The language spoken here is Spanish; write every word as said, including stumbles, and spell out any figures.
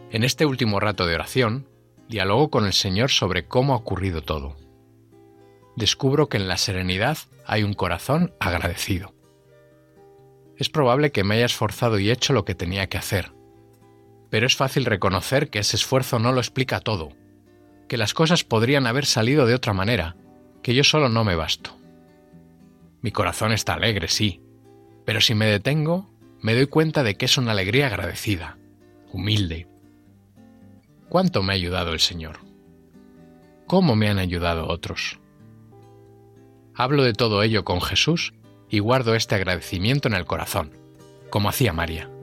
En este último rato de oración, dialogo con el Señor sobre cómo ha ocurrido todo. Descubro que en la serenidad hay un corazón agradecido. Es probable que me haya esforzado y hecho lo que tenía que hacer, pero es fácil reconocer que ese esfuerzo no lo explica todo, que las cosas podrían haber salido de otra manera, que yo solo no me basto. Mi corazón está alegre, sí, pero si me detengo, me doy cuenta de que es una alegría agradecida, humilde. ¿Cuánto me ha ayudado el Señor? ¿Cómo me han ayudado otros? Hablo de todo ello con Jesús y guardo este agradecimiento en el corazón, como hacía María.